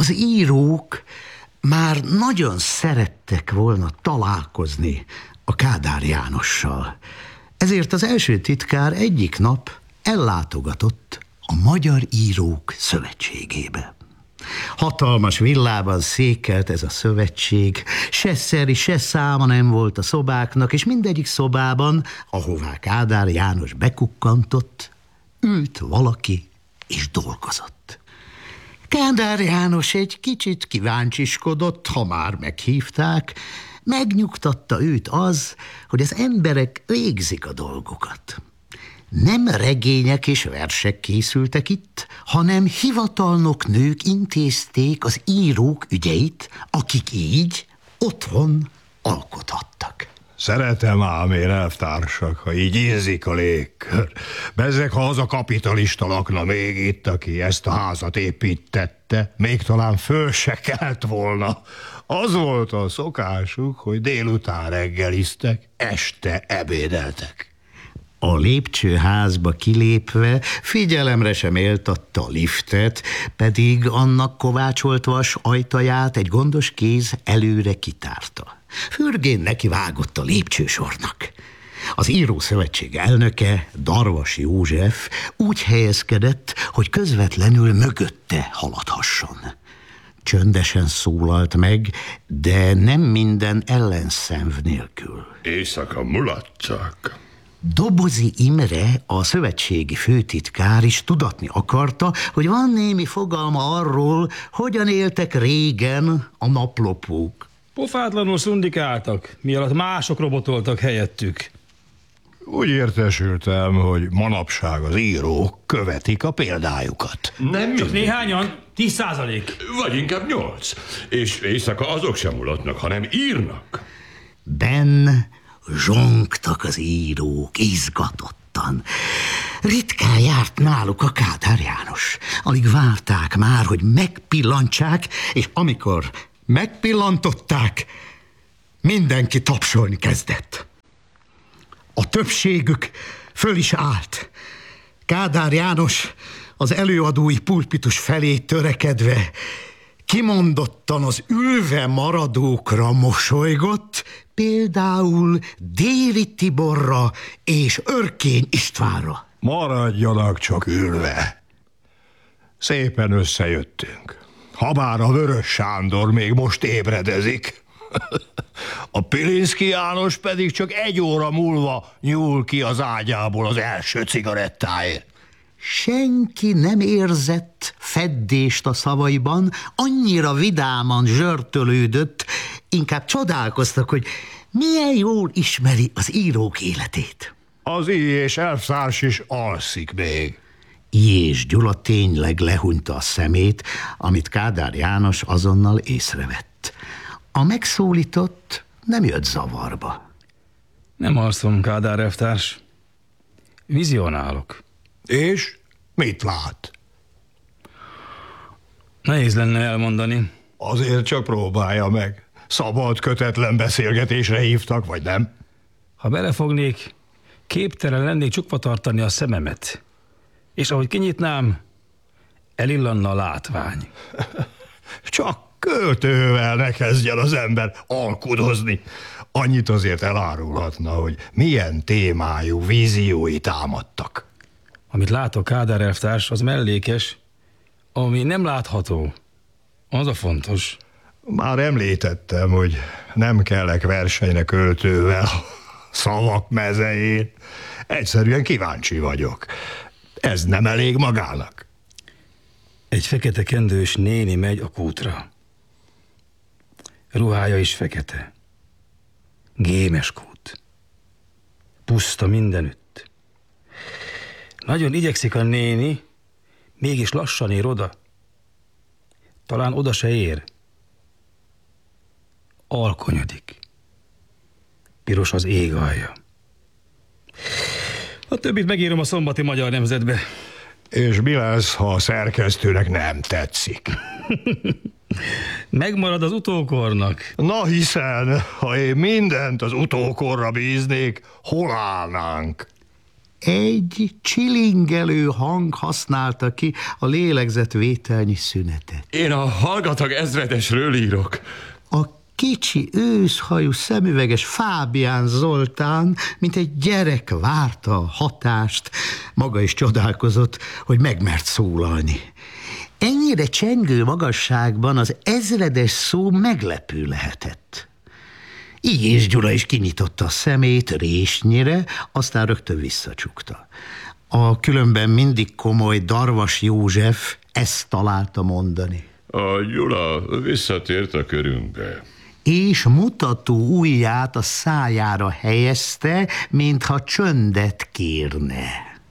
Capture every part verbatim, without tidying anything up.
Az írók már nagyon szerettek volna találkozni a Kádár Jánossal. Ezért az első titkár egyik nap ellátogatott a Magyar Írók Szövetségébe. Hatalmas villában székelt ez a szövetség, se szeri, se száma nem volt a szobáknak, és mindegyik szobában, ahová Kádár János bekukkantott, ült valaki és dolgozott. Kádár János egy kicsit kíváncsiskodott, ha már meghívták, megnyugtatta őt az, hogy az emberek végzik a dolgokat. Nem regények és versek készültek itt, hanem hivatalnok nők intézték az írók ügyeit, akik így otthon alkothattak. Szeretem ám én, elvtársak, ha így ízik a légkör. Bezzeg, ha az a kapitalista lakna még itt, aki ezt a házat építette, még talán föl se kelt volna. Az volt a szokásuk, hogy délután reggeliztek, este ebédeltek. A lépcsőházba kilépve figyelemre sem méltatta a liftet, pedig annak kovácsolt vas ajtaját egy gondos kéz előre kitárta. Fürgén neki vágott a lépcsősornak. Az Írószövetség elnöke, Darvas József úgy helyezkedett, hogy közvetlenül mögötte haladhasson. Csöndesen szólalt meg, de nem minden ellenszenv nélkül. Éjszaka mulattak. Dobozi Imre, a szövetségi főtitkár is tudatni akarta, hogy van némi fogalma arról, hogyan éltek régen a naplopók. Pofátlanul szundikáltak, mi alatt mások robotoltak helyettük. Úgy értesültem, hogy manapság az írók követik a példájukat. Nem Csak néhányan, tíz százalék. Vagy inkább nyolc. És éjszaka azok sem mulatnak, hanem írnak. Benn zsongtak az írók izgatottan. Ritkán járt náluk a Kádár János. Alig várták már, hogy megpillantsák, és amikor megpillantották, mindenki tapsolni kezdett. A többségük föl is állt. Kádár János az előadói pulpitus felé törekedve kimondottan az ülve maradókra mosolygott, például Déri Tiborra és Örkény Istvánra. Maradjanak csak ülve. Szépen összejöttünk. Habár a Vörös Sándor még most ébredezik. A Pilinszky János pedig csak egy óra múlva nyúl ki az ágyából az első cigarettáért. Senki nem érzett feddést a szavaiban, annyira vidáman zsörtölődött, inkább csodálkoztak, hogy milyen jól ismeri az írók életét. Az I. és elvtárs is alszik még. I. és Gyula tényleg lehunyta a szemét, amit Kádár János azonnal észrevett. A megszólított nem jött zavarba. Nem alszom, Kádár elvtárs. Vizionálok. És mit lát? Nehéz lenne elmondani. Azért csak próbálja meg. Szabad, kötetlen beszélgetésre hívtak, vagy nem? Ha belefognék, képtelen lennék csukva tartani a szememet. És ahogy kinyitnám, elillanna a látvány. Csak költővel ne kezdjen az ember alkudozni. Annyit azért elárulhatna, hogy milyen témájú víziói támadtak. Amit látok, Kádár elvtárs, az mellékes. Ami nem látható, az a fontos. Már említettem, hogy nem kellek versenyre költővel szavak mezején. Egyszerűen kíváncsi vagyok. Ez nem elég magának? Egy fekete kendős néni megy a kútra. Ruhája is fekete. Gémes kút. Puszta mindenütt. Nagyon igyekszik a néni, mégis lassan ér oda. Talán oda se ér. Alkonyodik. Piros az ég alja. A többit megírom a Szombati Magyar Nemzetbe. És mi lesz, ha a szerkesztőnek nem tetszik? Megmarad az utókornak. Na hiszen, ha én mindent az utókorra bíznék, hol állnánk? Egy csilingelő hang használta ki a lélegzetvételnyi szünetet. Én a hallgatag ezredesről írok. A kicsi őszhajú szemüveges Fábián Zoltán, mint egy gyerek várta a hatást, maga is csodálkozott, hogy megmert szólalni. Ennyire csengő magasságban az ezredes szó meglepő lehetett. Illyés Gyula is kinyitotta a szemét résnyire, aztán rögtön visszacsukta. A különben mindig komoly Darvas József ezt találta mondani. A Gyula visszatért a körünkbe. És mutató ujját a szájára helyezte, mintha csöndet kérne.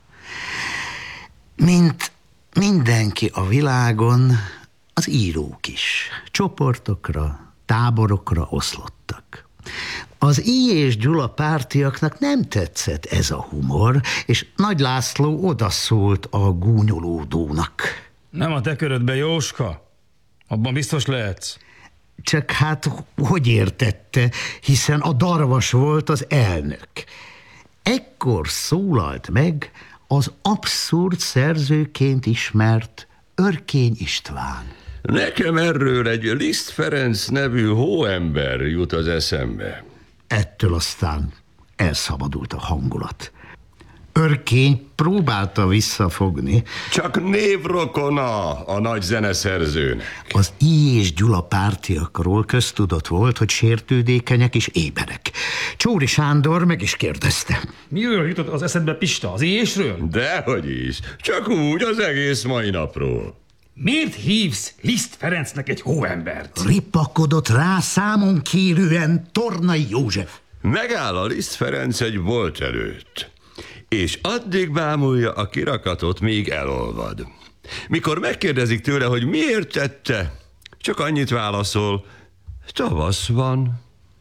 Mint mindenki a világon, az írók is csoportokra, táborokra oszlottak. Az Illyés Gyula pártiaknak nem tetszett ez a humor, és Nagy László odaszólt a gúnyolódónak. Nem a te körödbe, Jóska? Abban biztos lehetsz. Csak hát hogy értette, hiszen a Darvas volt az elnök. Ekkor szólalt meg az abszurd szerzőként ismert Örkény István. Nekem erről egy Liszt Ferenc nevű hóember jut az eszembe. Ettől aztán elszabadult a hangulat. Örkény próbálta visszafogni. Csak névrokona a nagy zeneszerzőnek. Az Illyés Gyula pártiakról köztudott volt, hogy sértődékenyek és éberek. Csóri Sándor meg is kérdezte. Miről jutott az eszedbe, Pista? Az Illyésről? Dehogy is. Csak úgy az egész mai napról. Miért hívsz Liszt Ferencnek egy hóembert? Ripakodott rá számon kérően Tornai József. Megáll a Liszt Ferenc egy bolt előtt, és addig bámulja a kirakatot, míg elolvad. Mikor megkérdezik tőle, hogy miért tette, csak annyit válaszol: tavasz van.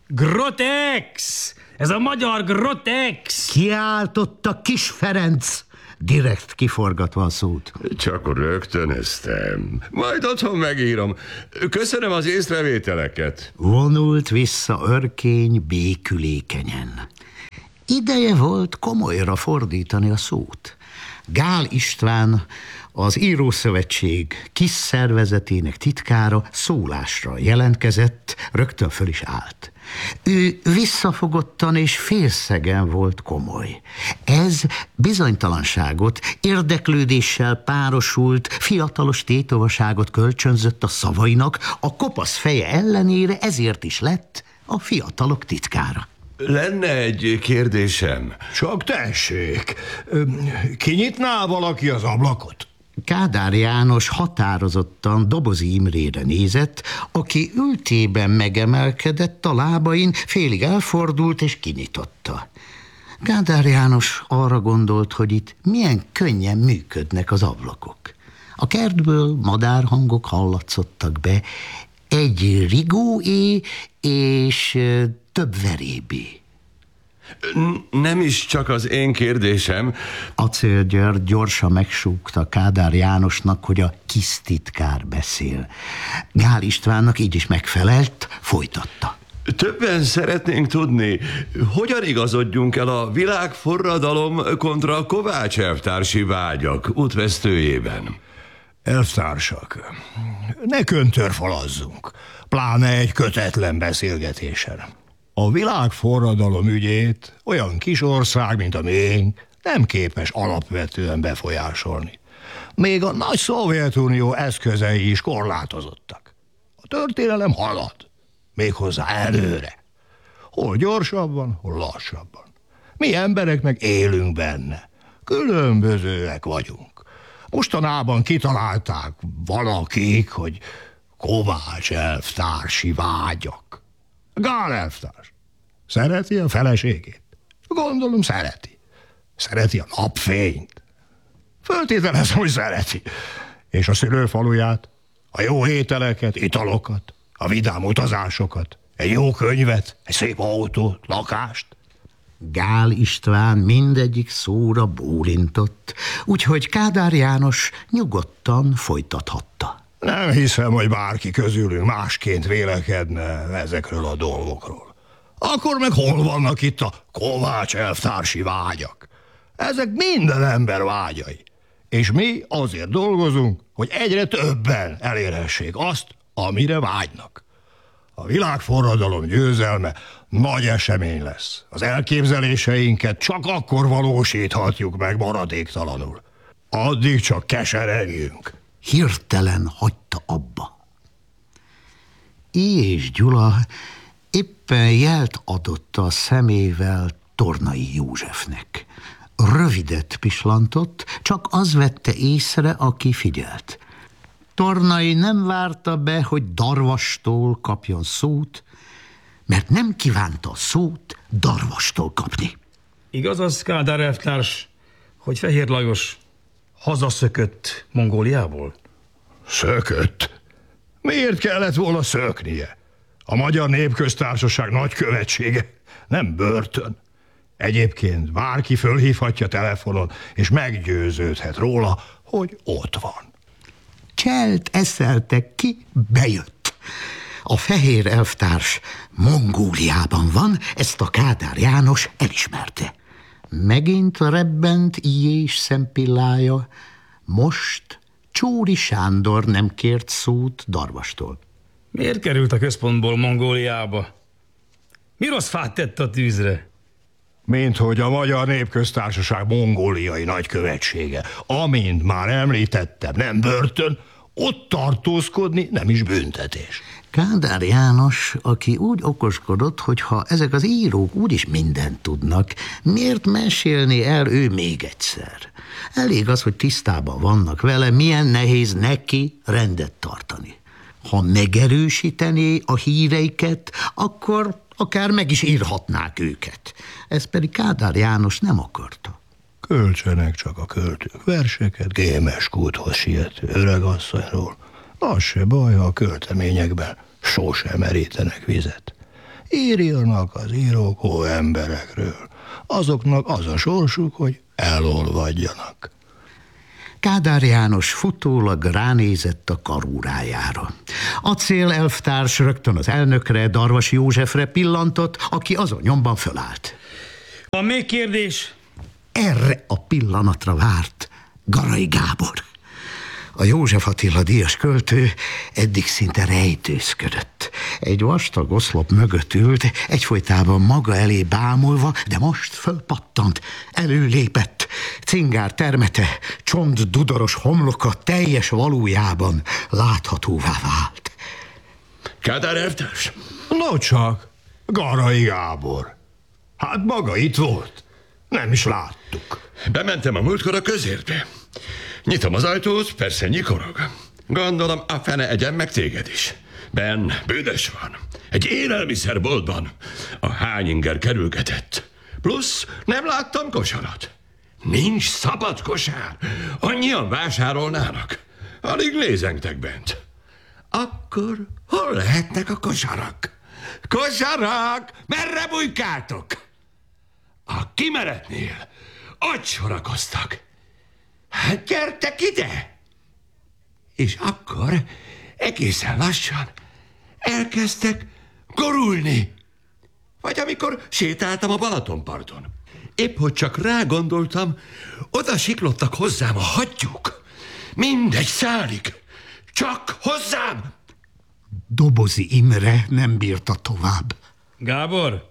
Grotex! Ez a magyar Grotex! Kiáltotta Kis Ferenc, direkt kiforgatva a szót. Csak rögtönöztem. Majd otthon megírom. Köszönöm az észrevételeket. Vonult vissza Örkény békülékenyen. Ideje volt komolyra fordítani a szót. Gál István, az Írószövetség kis szervezetének titkára szólásra jelentkezett, rögtön föl is állt. Ő visszafogottan és félszegen volt komoly. Ez bizonytalanságot, érdeklődéssel párosult, fiatalos tétovaságot kölcsönzött a szavainak, a kopasz feje ellenére ezért is lett a fiatalok titkára. Lenne egy kérdésem. Csak tessék, kinyitná valaki az ablakot? Kádár János határozottan Dobozi Imrére nézett, aki ültében megemelkedett a lábain, félig elfordult és kinyitotta. Kádár János arra gondolt, hogy itt milyen könnyen működnek az ablakok. A kertből madárhangok hallatszottak be, egy rigóé és több verébé. Nem is csak az én kérdésem. Acél György gyorsan megsúgta Kádár Jánosnak, hogy a kis titkár beszél. Gál Istvánnak így is megfelelt, folytatta. Többen szeretnénk tudni, hogyan igazodjunk el a világforradalom kontra Kovács elvtársi vágyak útvesztőjében. Elvtársak, ne köntörfalazzunk, pláne egy kötetlen beszélgetésen. A világforradalom ügyét olyan kis ország, mint a miénk, nem képes alapvetően befolyásolni. Még a nagy Szovjetunió eszközei is korlátozottak. A történelem halad, méghozzá előre. Hol gyorsabban, hol lassabban. Mi emberek meg élünk benne. Különbözőek vagyunk. Mostanában kitalálták valakik, hogy Kovács elvtársi vágyak. Gál elvtárs szereti a feleségét? Gondolom szereti. Szereti a napfényt. Föltételezem, hogy szereti. És a szülőfaluját, a jó ételeket, italokat, a vidám utazásokat, egy jó könyvet, egy szép autót, lakást. Gál István mindegyik szóra bólintott, úgyhogy Kádár János nyugodtan folytathatta. Nem hiszem, hogy bárki közülünk másként vélekedne ezekről a dolgokról. Akkor meg hol vannak itt a Kovács elvtársi vágyak? Ezek minden ember vágyai. És mi azért dolgozunk, hogy egyre többen elérhessék azt, amire vágynak. A világforradalom győzelme nagy esemény lesz. Az elképzeléseinket csak akkor valósíthatjuk meg maradéktalanul. Addig csak keseregjünk. Hirtelen hagyta abba. I. és Gyula éppen jelt adott a szemével Tornai Józsefnek. Rövidet pislantott, csak az vette észre, aki figyelt. Tornai nem várta be, hogy Darvastól kapjon szót, mert nem kívánta szót Darvastól kapni. Igaz az, Kádár elvtárs, hogy Fehér Lajos hazaszökött Mongóliából? Szökött? Miért kellett volna szöknie? A Magyar Népköztársaság nagykövetsége nem börtön. Egyébként bárki fölhívhatja telefonon, és meggyőződhet róla, hogy ott van. Cselt eszeltek ki, bejött. A fehér elvtárs Mongóliában van, ezt a Kádár János elismerte. Megint rebbent Ijés szempillája, most Csóri Sándor nem kért szót Darvastól. Miért került a központból Mongóliába? Mi rossz fát tett a tűzre? Mint hogy a Magyar Népköztársaság mongóliai nagykövetsége, amint már említettem, nem börtön, ott tartózkodni nem is büntetés. Kádár János, aki úgy okoskodott, hogy ha ezek az írók úgyis mindent tudnak, miért mesélni el ő még egyszer? Elég az, hogy tisztában vannak vele, milyen nehéz neki rendet tartani. Ha megerősítené a híreiket, akkor akár meg is írhatnák őket. Ez pedig Kádár János nem akarta. Költsenek csak a költők verseket Gémeskúthoz siető öregasszonyról. Az se baj, ha a költeményekben sosem merítenek vizet. Írjanak az írók hó emberekről. Azoknak az a sorsuk, hogy elolvadjanak. Kádár János futólag ránézett a karúrájára. Acél elvtárs rögtön az elnökre, Darvas Józsefre pillantott, aki azon nyomban fölállt. Van még kérdés? Erre a pillanatra várt Garai Gábor. A József Attila díjas költő eddig szinte rejtőzködött. Egy vastag oszlop mögött ült, egyfolytában maga elé bámulva, de most fölpattant, előlépett. Cingár termete, csont dudoros homloka teljes valójában láthatóvá vált. Kádár elvtárs? No csak, Garai Gábor. Hát maga itt volt. Nem is láttuk. Bementem a múltkor a közértbe. Nyitom az ajtót, persze nyikorog. Gondolom, a fene egyen meg téged is. Ben, bűnös van. Egy élelmiszerboltban. A hányinger kerülgetett. Plusz nem láttam kosarat. Nincs szabad kosár. Annyian vásárolnának. Alig lézengtek bent. Akkor hol lehetnek a kosarak? Kosarak! Merre bujkáltok? A kimeretnél ott sorakoztak. Hát gyertek ide! És akkor egészen lassan elkezdtek gurulni. Vagy amikor sétáltam a Balatonparton. Épp hogy csak rágondoltam, oda siklottak hozzám a hattyúk. Mindegy szálig. Csak hozzám! Dobozi Imre nem bírta tovább. Gábor,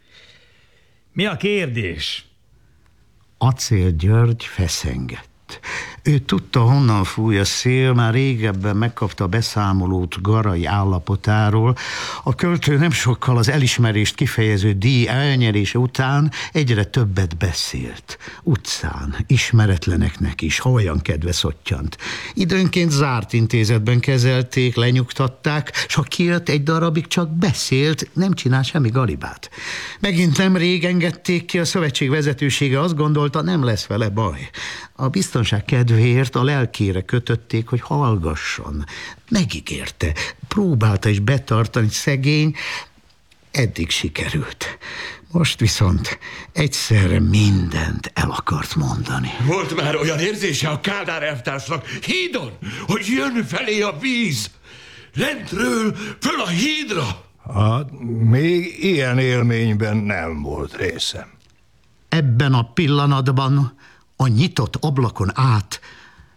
mi a kérdés? Acél György feszengett. Ő tudta, honnan fúj a szél, már régebben megkapta a beszámolót Garai állapotáról. A költő nem sokkal az elismerést kifejező díj elnyerése után egyre többet beszélt. Utcán, ismeretleneknek is, ha olyan kedve szottyant. Időnként zárt intézetben kezelték, lenyugtatták, s ha kijött egy darabig, csak beszélt, nem csinál semmi galibát. Megint nem rég engedték ki, a szövetség vezetősége azt gondolta, nem lesz vele baj. A biztonság kedvéért a lelkére kötötték, hogy hallgasson. Megígérte, próbálta is betartani, szegény, eddig sikerült. Most viszont egyszerre mindent el akart mondani. Volt már olyan érzése a Kádár elvtársnak hídon, hogy jön felé a víz. Lentről föl a hídra. Hát még ilyen élményben nem volt részem. Ebben a pillanatban a nyitott ablakon át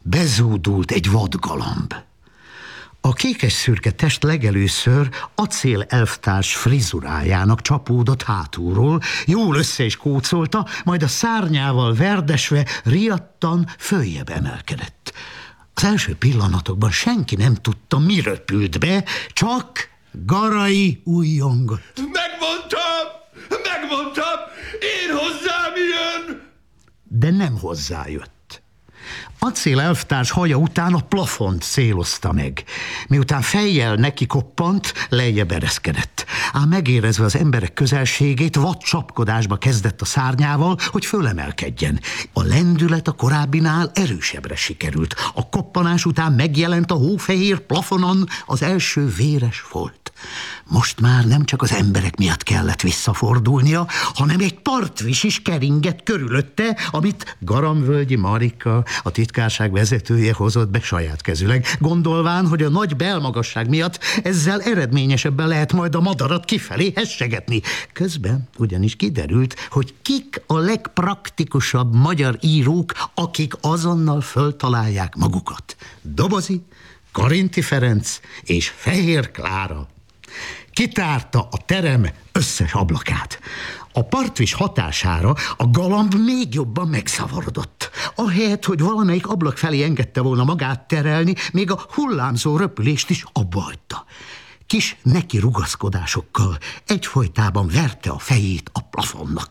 bezúdult egy vadgalamb. A kékes-szürke test legelőször acél elftárs frizurájának csapódott hátulról, jól össze is kócolta, majd a szárnyával verdesve riadtan följebb emelkedett. Az első pillanatokban senki nem tudta, mi röpült be, csak Garai újjongott. Megmondtam! Megmondtam! Én hozzám jön! De nem hozzájött. Acél elftárs haja után a plafont célozta meg. Miután fejjel neki koppant, lejjebb ereszkedett. Ám megérezve az emberek közelségét, vad csapkodásba kezdett a szárnyával, hogy fölemelkedjen. A lendület a korábbinál erősebbre sikerült. A koppanás után megjelent a hófehér plafonon az első véres folt. Most már nem csak az emberek miatt kellett visszafordulnia, hanem egy partvis is keringett körülötte, amit Garamvölgyi Marika, a titkárság vezetője hozott be saját kezüleg, gondolván, hogy a nagy belmagasság miatt ezzel eredményesebben lehet majd a madarat kifelé hessegetni. Közben ugyanis kiderült, hogy kik a legpraktikusabb magyar írók, akik azonnal föltalálják magukat. Dobozi, Karinti Ferenc és Fehér Klára. Kitárta a terem összes ablakát. A partvis hatására a galamb még jobban megszavarodott. Ahelyett, hogy valamelyik ablak felé engedte volna magát terelni, még a hullámzó röpülést is abba hagyta. Kis neki rugaszkodásokkal egyfolytában verte a fejét a plafonnak.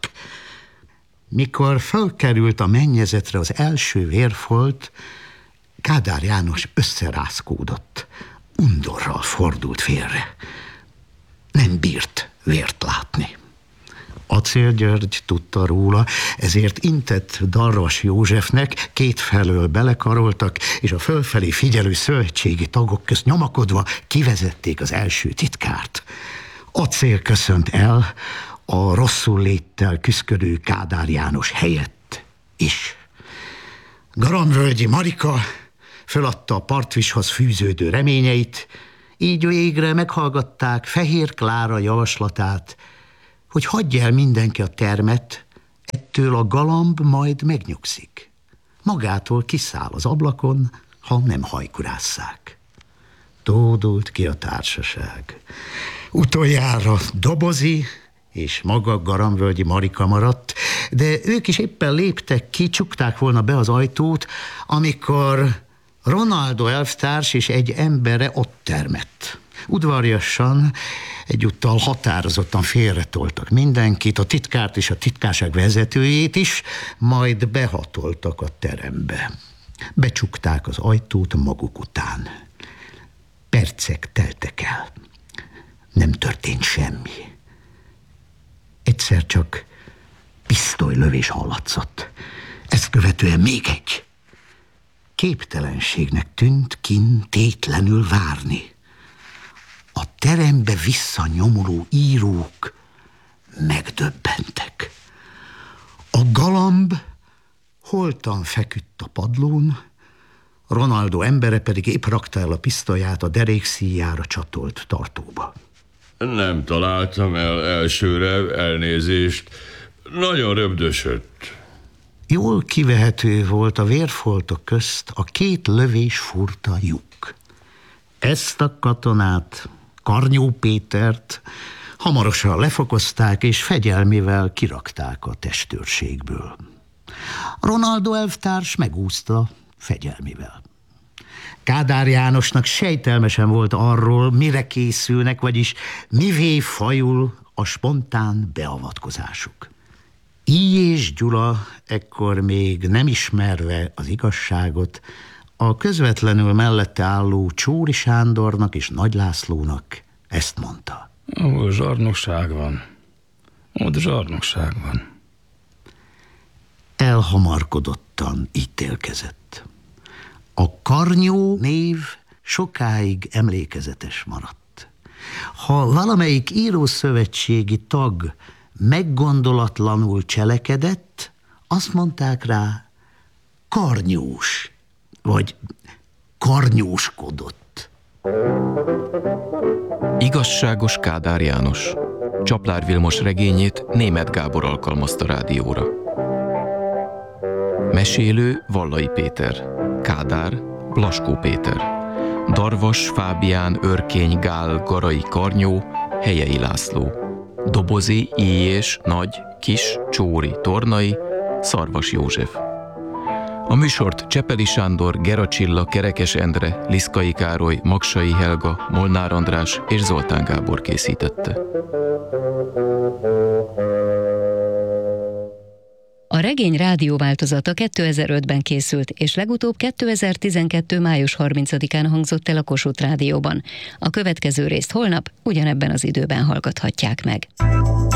Mikor fölkerült a mennyezetre az első vérfolt, Kádár János összerázkódott. Undorral fordult félre. Nem bírt vért látni. Acél György tudta róla, ezért intett Darvas Józsefnek, kétfelől belekaroltak, és a fölfelé figyelő szövetségi tagok közt nyomakodva kivezették az első titkárt. Acél köszönt el a rosszul léttel küszködő Kádár János helyett is. Garamvölgyi Marika föladta a partvishoz fűződő reményeit, így végre meghallgatták Fehér Klára javaslatát, hogy hagyja el mindenki a termet, ettől a galamb majd megnyugszik. Magától kiszáll az ablakon, ha nem hajkurásszák. Tódult ki a társaság. Utoljára Dobozi és maga Garamvölgyi Marika maradt, de ők is éppen léptek ki, csukták volna be az ajtót, amikor Ronaldo elftárs és egy embere ott termett. Udvariasan, egyúttal határozottan félretoltak mindenkit, a titkárt és a titkárság vezetőjét is, majd behatoltak a terembe. Becsukták az ajtót maguk után. Percek teltek el. Nem történt semmi. Egyszer csak pisztolylövés hallatszott. Ezt követően még egy. Képtelenségnek tűnt kint tétlenül várni. A terembe visszanyomuló írók megdöbbentek. A galamb holtan feküdt a padlón, Ronaldo embere pedig épp rakta el a pisztolyát a derékszíjára csatolt tartóba. Nem találtam el elsőre, elnézést. Nagyon röpdösött. Jól kivehető volt a vérfoltok közt a két lövés furta lyuk. Ezt a katonát, Karnyó Pétert hamarosan lefokozták, és fegyelmével kirakták a testőrségből. Ronaldo elvtárs megúszta fegyelmével. Kádár Jánosnak sejtelmesen volt arról, mire készülnek, vagyis mivé fajul a spontán beavatkozásuk. Így és Gyula ekkor még nem ismerve az igazságot, a közvetlenül mellette álló Csóri Sándornak és Nagy Lászlónak ezt mondta. Ahol zsarnokság van, ott zsarnokság van. Elhamarkodottan ítélkezett. A Karnyó név sokáig emlékezetes maradt. Ha valamelyik írószövetségi tag meggondolatlanul cselekedett, azt mondták rá, karnyós, vagy karnyóskodott. Igazságos Kádár János. Csaplár Vilmos regényét Németh Gábor alkalmazta rádióra. Mesélő Vallai Péter. Kádár, Blaskó Péter, Darvas, Fábián, Örkény, Gál, Garai, Karnyó, Helyei László, Dobozi, Íjés, Nagy, Kis, Csóri, Tornai, Szarvas József. A műsort Csepeli Sándor, Gera Csilla, Kerekes Endre, Liszkai Károly, Magsai Helga, Molnár András és Zoltán Gábor készítette. A regény rádióváltozata kétezer-ötben készült, és legutóbb kétezer-tizenkettő. május harmincadikán hangzott el a Kossuth Rádióban. A következő részt holnap ugyanebben az időben hallgathatják meg.